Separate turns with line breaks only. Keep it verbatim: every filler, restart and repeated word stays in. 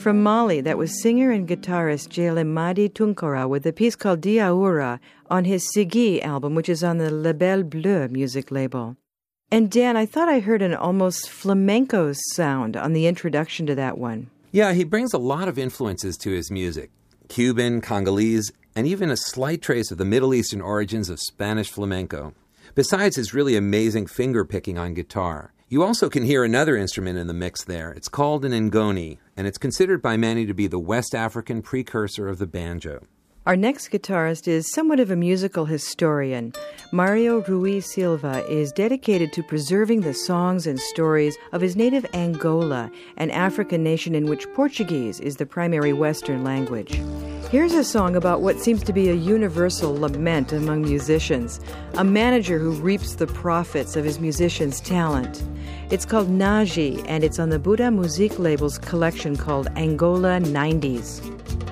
From Mali, that was singer and guitarist Jelemadi Tunkara with a piece called Diaoura on his Sigi album, which is on the Label Bleu music label. And Dan, I thought I heard an almost flamenco sound on the introduction to that one.
Yeah, he brings a lot of influences to his music. Cuban, Congolese, and even a slight trace of the Middle Eastern origins of Spanish flamenco. Besides his really amazing finger-picking on guitar. You also can hear another instrument in the mix there. It's called an ngoni, and it's considered by many to be the West African precursor of the banjo.
Our next guitarist is somewhat of a musical historian. Mario Rui Silva is dedicated to preserving the songs and stories of his native Angola, an African nation in which Portuguese is the primary Western language. Here's a song about what seems to be a universal lament among musicians, a manager who reaps the profits of his musicians' talent. It's called Naji, and it's on the Buddha Music label's collection called Angola nineties.